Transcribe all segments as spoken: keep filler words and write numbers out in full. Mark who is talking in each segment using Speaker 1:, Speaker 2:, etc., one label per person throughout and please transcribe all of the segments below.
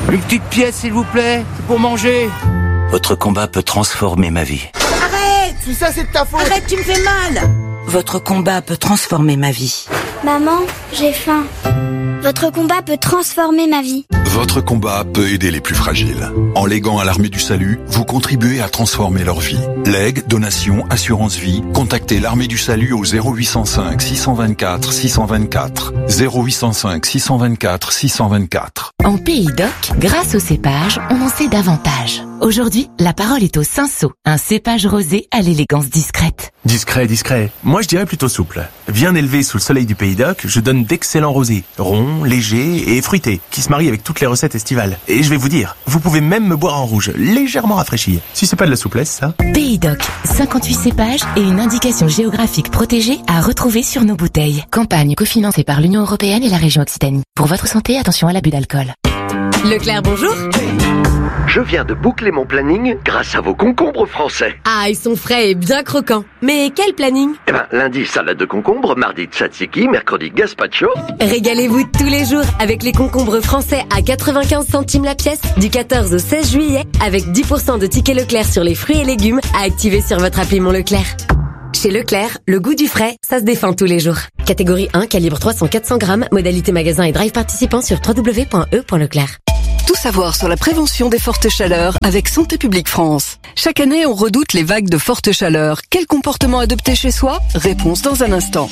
Speaker 1: Une petite pièce, s'il vous plaît, c'est pour manger. Votre combat peut transformer ma vie.
Speaker 2: Arrête!
Speaker 1: Tout ça, c'est de ta faute.
Speaker 2: Arrête, tu me fais mal!
Speaker 3: Votre combat peut transformer ma vie.
Speaker 4: Maman, j'ai faim. Votre combat peut transformer ma vie.
Speaker 5: Votre combat peut aider les plus fragiles. En léguant à l'Armée du Salut, vous contribuez à transformer leur vie. Legs, donations, assurance vie, contactez l'Armée du Salut au zéro huit cent cinq six cent vingt-quatre six cent vingt-quatre. zéro huit cent cinq six cent vingt-quatre six cent vingt-quatre.
Speaker 6: En Pays d'Oc, grâce au cépage, on en sait davantage. Aujourd'hui, la parole est au Cinsault, un cépage rosé à l'élégance discrète.
Speaker 7: Discret, discret. Moi, je dirais plutôt souple. Bien élevé sous le soleil du Pays d'Oc, je donne d'excellents rosés, ronds, légers et fruités, qui se marient avec toutes les recettes estivales. Et je vais vous dire, vous pouvez même me boire en rouge, légèrement rafraîchi. Si c'est pas de la souplesse, ça.
Speaker 6: Pays d'Oc, cinquante-huit cépages et une indication géographique protégée à retrouver sur nos bouteilles. Campagne cofinancée par l'Union européenne et la région Occitanie. Pour votre santé, attention à l'abus d'alcool.
Speaker 8: Leclerc, bonjour.
Speaker 9: Je viens de boucler mon planning grâce à vos concombres français.
Speaker 8: Ah, ils sont frais et bien croquants. Mais quel planning?
Speaker 9: Eh ben, lundi, salade de concombre, mardi, tzatziki, mercredi, gazpacho.
Speaker 8: Régalez-vous tous les jours avec les concombres français à quatre-vingt-quinze centimes la pièce du quatorze au seize juillet avec dix pour cent de tickets Leclerc sur les fruits et légumes à activer sur votre appli Mon Leclerc. Chez Leclerc, le goût du frais, ça se défend tous les jours. Catégorie un, calibre trois cents à quatre cents grammes, modalité magasin et drive participant sur w w w point e point leclerc.
Speaker 10: Tout savoir sur la prévention des fortes chaleurs avec Santé publique France. Chaque année, on redoute les vagues de forte chaleur. Quel comportement adopter chez soi? Réponse dans un instant.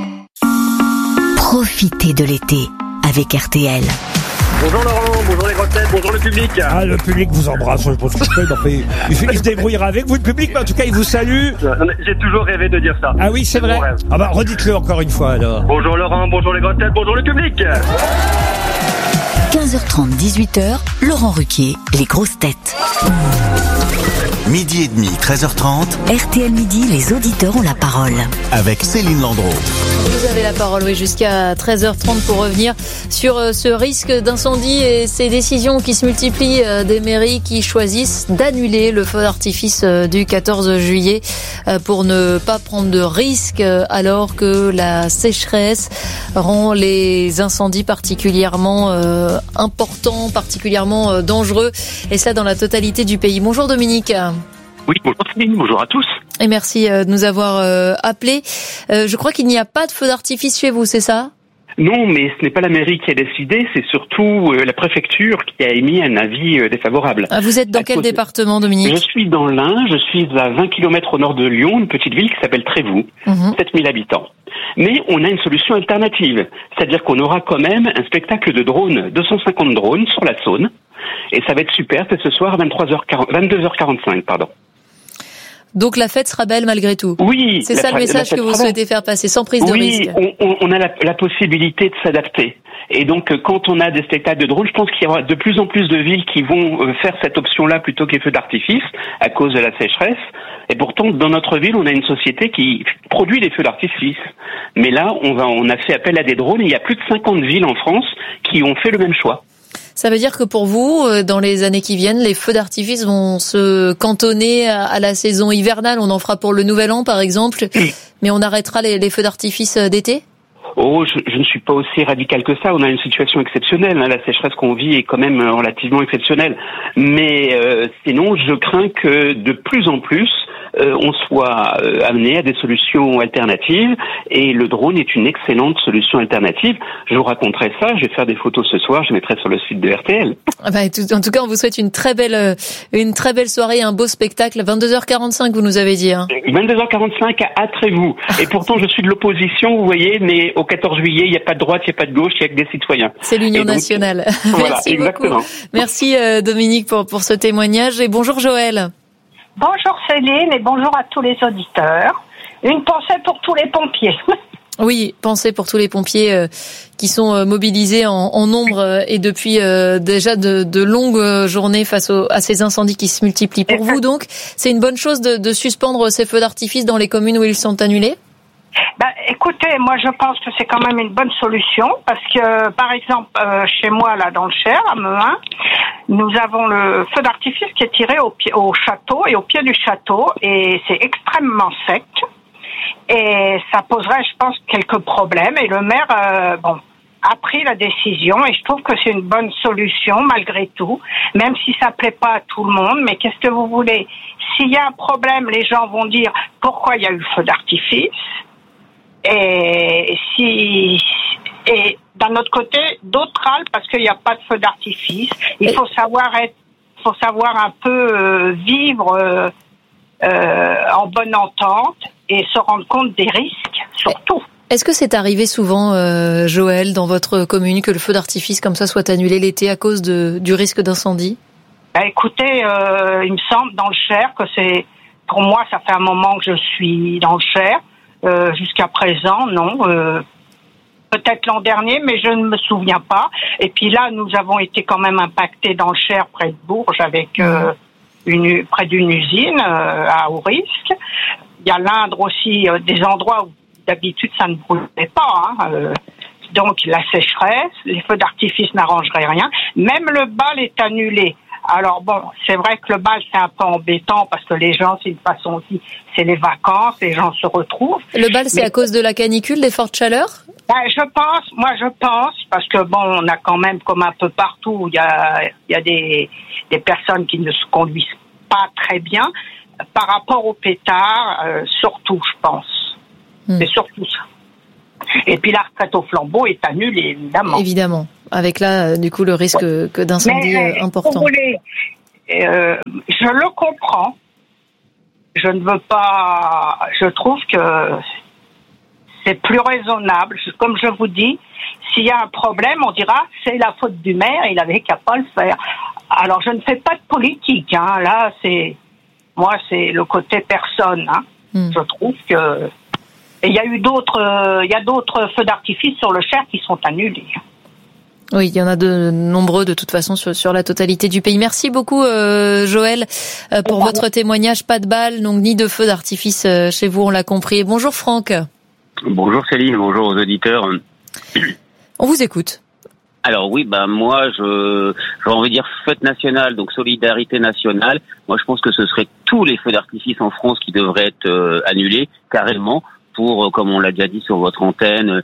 Speaker 6: Profitez de l'été avec R T L.
Speaker 11: Bonjour Laurent, bonjour les grosses têtes, bonjour le public.
Speaker 12: Ah, le public vous embrasse, je pense que je peux, il, il se débrouillera avec vous, le public, mais en tout cas, il vous salue.
Speaker 11: J'ai toujours rêvé de dire ça.
Speaker 12: Ah oui, c'est vrai. Ah bah, redites-le encore une fois, alors.
Speaker 11: Bonjour Laurent, bonjour les grosses têtes, bonjour le public.
Speaker 6: quinze heures trente, dix-huit heures, Laurent Ruquier, les grosses têtes.
Speaker 13: Midi et demi, treize heures trente.
Speaker 6: R T L Midi, les auditeurs ont la parole.
Speaker 13: Avec Céline Landreau.
Speaker 14: Vous avez la parole, oui, jusqu'à treize heures trente pour revenir sur ce risque d'incendie et ces décisions qui se multiplient des mairies qui choisissent d'annuler le feu d'artifice du quatorze juillet pour ne pas prendre de risques alors que la sécheresse rend les incendies particulièrement euh, importants, particulièrement dangereux, et cela dans la totalité du pays. Bonjour Dominique.
Speaker 11: Oui, bonjour Céline, bonjour à tous.
Speaker 14: Et merci de nous avoir euh, appelés. Euh, je crois qu'il n'y a pas de feu d'artifice chez vous, c'est ça ?
Speaker 11: Non, mais ce n'est pas la mairie qui a décidé, c'est surtout euh, la préfecture qui a émis un avis euh, défavorable.
Speaker 14: Ah, vous êtes dans à quel cause... département, Dominique ?
Speaker 11: Je suis dans l'Ain, je suis à vingt kilomètres au nord de Lyon, une petite ville qui s'appelle Trévoux, mmh. sept mille habitants. Mais on a une solution alternative, c'est-à-dire qu'on aura quand même un spectacle de drones, deux cent cinquante drones sur la Saône, et ça va être super, c'est ce soir à vingt-trois heures quarante, vingt-deux heures quarante-cinq, pardon.
Speaker 14: Donc la fête sera belle malgré tout.
Speaker 11: Oui.
Speaker 14: C'est ça le message que vous souhaitez faire passer, sans prise de
Speaker 11: oui,
Speaker 14: risque.
Speaker 11: Oui, on, on a la, la possibilité de s'adapter. Et donc quand on a des spectacles de drones, je pense qu'il y aura de plus en plus de villes qui vont faire cette option-là plutôt que les feux d'artifice à cause de la sécheresse. Et pourtant, dans notre ville, on a une société qui produit des feux d'artifice. Mais là, on va, on a fait appel à des drones. Et il y a plus de cinquante villes en France qui ont fait le même choix.
Speaker 14: Ça veut dire que pour vous, dans les années qui viennent, les feux d'artifice vont se cantonner à la saison hivernale. On en fera pour le Nouvel An, par exemple, mais on arrêtera les, les feux d'artifice d'été ?
Speaker 11: Oh, je, je ne suis pas aussi radical que ça. On a une situation exceptionnelle. Hein. La sécheresse qu'on vit est quand même relativement exceptionnelle. Mais euh, sinon, je crains que de plus en plus, euh, on soit euh, amené à des solutions alternatives. Et le drone est une excellente solution alternative. Je vous raconterai ça. Je vais faire des photos ce soir. Je mettrai sur le site de R T L.
Speaker 14: Ah bah, en tout cas, on vous souhaite une très belle, une très belle soirée, un beau spectacle. vingt-deux heures quarante-cinq, vous nous avez dit. Hein.
Speaker 11: vingt-deux heures quarante-cinq à Trévoux. Et pourtant, je suis de l'opposition, vous voyez, mais au quatorze juillet, il n'y a pas de droite, il n'y a pas de gauche, il n'y a que des citoyens.
Speaker 14: C'est l'Union donc, nationale.
Speaker 11: Voilà,
Speaker 14: Merci
Speaker 11: exactement.
Speaker 14: beaucoup. Merci euh, Dominique pour, pour ce témoignage. Et bonjour Joël.
Speaker 15: Bonjour Céline et bonjour à tous les auditeurs. Une pensée pour tous les pompiers.
Speaker 14: Oui, pensez pour tous les pompiers euh, qui sont euh, mobilisés en, en nombre euh, et depuis euh, déjà de, de longues journées face au, à ces incendies qui se multiplient. Pour vous donc, c'est une bonne chose de, de suspendre ces feux d'artifice dans les communes où ils sont annulés ?
Speaker 15: Ben, écoutez, moi je pense que c'est quand même une bonne solution parce que, par exemple, euh, chez moi là dans le Cher, à Mehun, nous avons le feu d'artifice qui est tiré au, pied, au château et au pied du château et c'est extrêmement sec et ça poserait, je pense, quelques problèmes. Et le maire, euh, bon, a pris la décision et je trouve que c'est une bonne solution malgré tout, même si ça plaît pas à tout le monde. Mais qu'est-ce que vous voulez? S'il y a un problème, les gens vont dire pourquoi il y a eu le feu d'artifice. Et si et d'un autre côté, d'autres râlent parce qu'il n'y a pas de feu d'artifice. Il faut savoir être, faut savoir un peu euh, vivre euh, euh, en bonne entente et se rendre compte des risques, surtout.
Speaker 14: Est-ce que c'est arrivé souvent, euh, Joël, dans votre commune, que le feu d'artifice comme ça soit annulé l'été à cause de, du risque d'incendie?
Speaker 15: Bah, écoutez, euh, il me semble dans le Cher que c'est, pour moi, ça fait un moment que je suis dans le Cher. Euh, jusqu'à présent, non. Euh, peut-être l'an dernier, mais je ne me souviens pas. Et puis là, nous avons été quand même impactés dans le Cher, près de Bourges, avec euh, une, près d'une usine euh, à haut risque. Il y a l'Indre aussi, euh, des endroits où d'habitude, ça ne brûlait pas. Hein. Euh, donc, la sécheresse, les feux d'artifice n'arrangeraient rien. Même le bal est annulé. Alors bon, c'est vrai que le bal, c'est un peu embêtant parce que les gens, c'est une façon aussi, c'est les vacances, les gens se retrouvent.
Speaker 14: Le bal, c'est Mais, à cause de la canicule, des fortes chaleurs?
Speaker 15: Ben, je pense, moi je pense, parce que bon, on a quand même, comme un peu partout, il y a, il y a des, des personnes qui ne se conduisent pas très bien. Par rapport au pétard, euh, surtout, je pense. C'est surtout ça. Et puis la retraite au flambeau est annulée, évidemment.
Speaker 14: Évidemment. Avec là, du coup, le risque ouais. que d'incendie
Speaker 15: Mais,
Speaker 14: euh, important.
Speaker 15: Vous voulez, euh, je le comprends. Je ne veux pas... Je trouve que c'est plus raisonnable. Comme je vous dis, s'il y a un problème, on dira c'est la faute du maire, il avait qu'à pas le faire. Alors, je ne fais pas de politique. Hein. Là, c'est... Moi, c'est le côté personne. Hein. Hmm. Je trouve que... Et il y a eu d'autres, il euh, y a d'autres feux d'artifice sur le Cher qui sont annulés.
Speaker 14: Oui, il y en a de nombreux de toute façon sur, sur la totalité du pays. Merci beaucoup euh, Joël euh, pour votre témoignage. Pas de balles, donc ni de feux d'artifice euh, chez vous, on l'a compris. Bonjour Franck.
Speaker 2: Bonjour Céline, bonjour aux auditeurs.
Speaker 14: On vous écoute.
Speaker 2: Alors oui, ben moi je j'ai envie de dire fête nationale, donc solidarité nationale. Moi je pense que ce serait tous les feux d'artifice en France qui devraient être euh, annulés carrément. Pour, comme on l'a déjà dit sur votre antenne,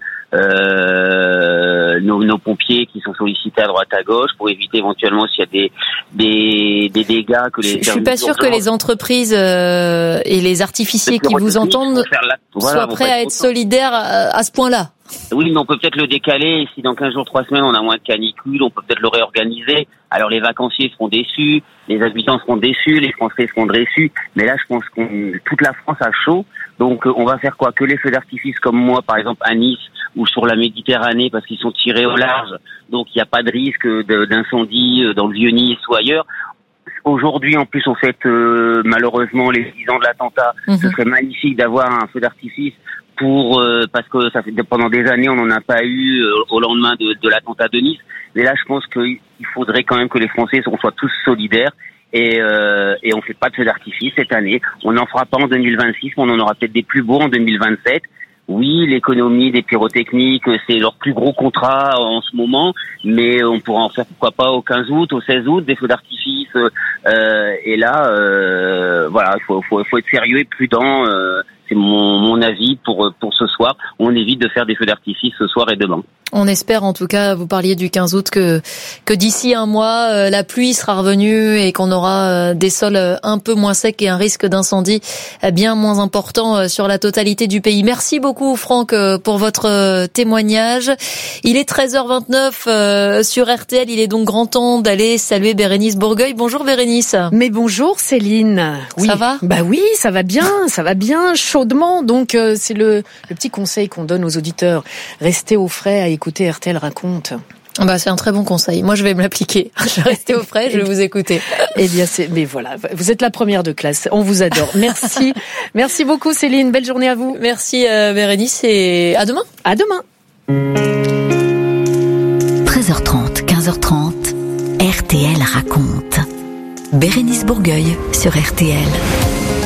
Speaker 2: euh, nos, nos pompiers qui sont sollicités à droite à gauche pour éviter éventuellement s'il y a des des, des dégâts que les.
Speaker 14: Je, je suis pas sûr que les entreprises euh, et les artificiers qui vous entendent la... voilà, soient prêts à être solidaires à, à ce point-là.
Speaker 2: Oui, mais on peut peut-être le décaler. Si dans quinze jours, trois semaines, on a moins de canicule, on peut peut-être le réorganiser. Alors les vacanciers seront déçus, les habitants seront déçus, les Français seront déçus. Mais là, je pense qu'on toute la France a chaud. Donc on va faire quoi? Que les feux d'artifice comme moi, par exemple à Nice ou sur la Méditerranée, parce qu'ils sont tirés au large, donc il n'y a pas de risque de, d'incendie dans le Vieux-Nice ou ailleurs. Aujourd'hui, en plus, on fête euh, malheureusement les dix ans de l'attentat. Mmh. Ce serait magnifique d'avoir un feu d'artifice pour euh, parce que ça fait pendant des années on n'en a pas eu euh, au lendemain de, de l'attentat de Nice. Mais là, je pense qu'il faudrait quand même que les Français soient tous solidaires. Et, euh, et on fait pas de feu d'artifice cette année. On n'en fera pas en deux mille vingt-six, mais on en aura peut-être des plus beaux en deux mille vingt-sept. Oui, l'économie des pyrotechniques, c'est leur plus gros contrat en ce moment, mais on pourra en faire pourquoi pas au quinze août, au seize août, des feux d'artifice. Euh, et là, euh, voilà, il faut, faut, faut être sérieux et prudent. Euh, c'est mon, mon avis pour pour ce soir. On évite de faire des feux d'artifice ce soir et demain.
Speaker 14: On espère en tout cas, vous parliez du quinze août, que que d'ici un mois, euh, la pluie sera revenue et qu'on aura euh, des sols un peu moins secs et un risque d'incendie euh, bien moins important euh, sur la totalité du pays. Merci beaucoup Franck euh, pour votre euh, témoignage. Il est treize heures vingt-neuf euh, sur R T L, il est donc grand temps d'aller saluer Bérénice Bourgueil. Bonjour Bérénice.
Speaker 16: Mais bonjour Céline. Oui.
Speaker 14: Ça va?
Speaker 16: Bah oui, ça va bien, ça va bien, chaudement. Donc euh, c'est le, le petit conseil qu'on donne aux auditeurs. Restez au frais à écouter R T L raconte.
Speaker 14: Bah, c'est un très bon conseil. Moi, je vais me l'appliquer. Je vais rester au frais, je vais vous écouter.
Speaker 16: Eh bien, c'est, mais voilà. Vous êtes la première de classe. On vous adore. Merci. Merci beaucoup, Céline. Belle journée à vous.
Speaker 14: Merci, euh, Bérénice, et à demain.
Speaker 16: À demain.
Speaker 17: treize heures trente, quinze heures trente. R T L raconte. Bérénice Bourgueil sur R T L.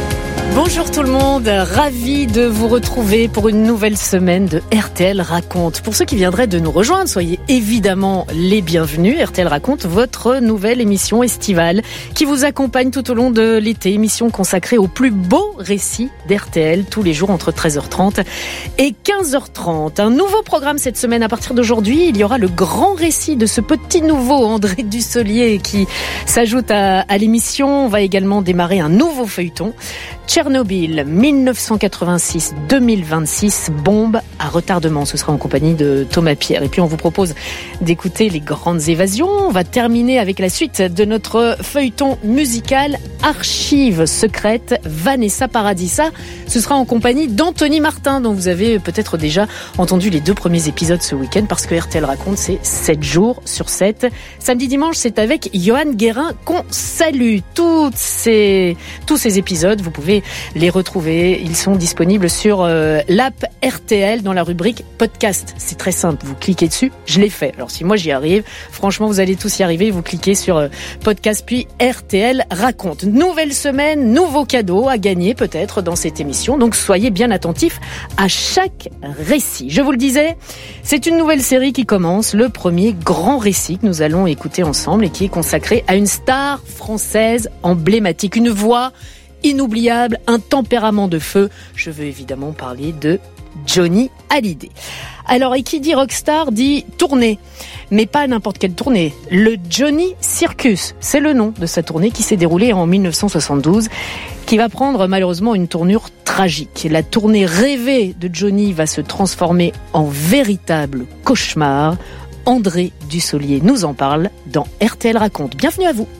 Speaker 16: Bonjour tout le monde, ravi de vous retrouver pour une nouvelle semaine de R T L Raconte. Pour ceux qui viendraient de nous rejoindre, soyez évidemment les bienvenus. R T L Raconte, votre nouvelle émission estivale qui vous accompagne tout au long de l'été. Émission consacrée aux plus beaux récits d'R T L tous les jours entre treize heures trente et quinze heures trente. Un nouveau programme cette semaine. À partir d'aujourd'hui, il y aura le grand récit de ce petit nouveau André Dussolier qui s'ajoute à, à l'émission. On va également démarrer un nouveau feuilleton. Tchernobyl, dix-neuf cent quatre-vingt-six deux mille vingt-six, bombe à retardement. Ce sera en compagnie de Thomas Pierre. Et puis on vous propose d'écouter les grandes évasions. On va terminer avec la suite de notre feuilleton musical Archives secrètes, Vanessa Paradis. Ça, ce sera en compagnie d'Anthony Martin, dont vous avez peut-être déjà entendu les deux premiers épisodes ce week-end, parce que R T L Raconte, c'est sept jours sur sept. Samedi, dimanche, c'est avec Johan Guérin qu'on salue. Toutes ces, tous ces épisodes, vous pouvez les retrouver. Ils sont disponibles sur euh, l'app R T L dans la rubrique podcast. C'est très simple. Vous cliquez dessus. Je l'ai fait. Alors si moi j'y arrive, franchement vous allez tous y arriver. Vous cliquez sur euh, podcast puis R T L Raconte. Nouvelle semaine, nouveau cadeau à gagner peut-être dans cette émission. Donc soyez bien attentifs à chaque récit. Je vous le disais, c'est une nouvelle série qui commence. Le premier grand récit que nous allons écouter ensemble et qui est consacré à une star française emblématique, une voix inoubliable, un tempérament de feu. Je veux évidemment parler de Johnny Hallyday. Alors, et qui dit rockstar dit tournée, mais pas n'importe quelle tournée. Le Johnny Circus, c'est le nom de sa tournée qui s'est déroulée en dix-neuf cent soixante-douze, qui va prendre malheureusement une tournure tragique. La tournée rêvée de Johnny va se transformer en véritable cauchemar. André Dussolier nous en parle dans R T L Raconte. Bienvenue à vous.